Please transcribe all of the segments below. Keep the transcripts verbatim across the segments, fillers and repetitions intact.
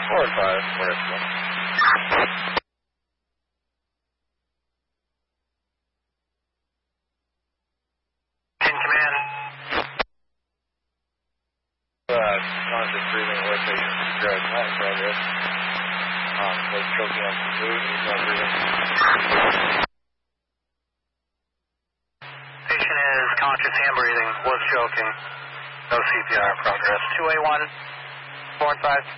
four five, four five. In command. Uh, conscious breathing with patient stress, not in progress. Um, was choking on some food, he's not breathing. Patient is conscious hand breathing, was choking. No C P R in progress. two A one, four and five.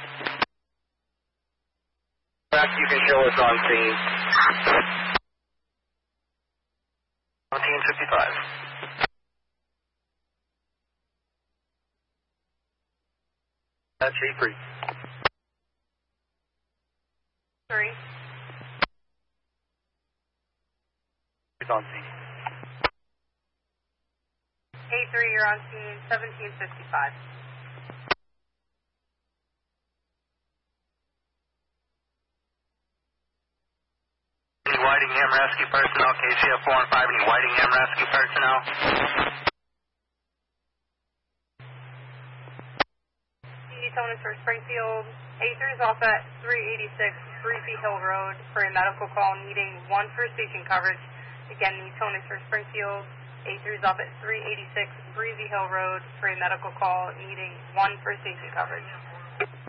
Back, you can show us on scene. seventeen fifty-five. That's A three. Three. He's on scene. A three, you're on scene, seventeen fifty-five. Any Whitingham Rescue personnel, K C F four and five, any Whitingham Rescue personnel? Tonis for Springfield. A three is off at three eighty-six Breezy Hill Road for a medical call needing one first station coverage. Again, Tonis for Springfield. A three is off at three eighty-six Breezy Hill Road for a medical call needing one first station coverage.